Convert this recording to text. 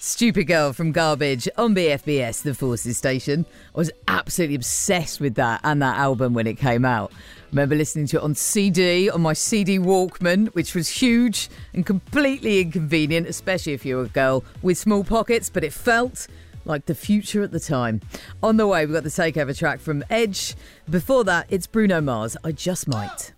Stupid Girl from Garbage on BFBS, the Forces station. I was absolutely obsessed with that and that album when it came out. Remember listening to it on CD, on my CD Walkman, which was huge and completely inconvenient, especially if you were a girl with small pockets, but it felt like the future at the time. On the way, we've got the Takeover track from Edge. Before that, it's Bruno Mars, I Just Might.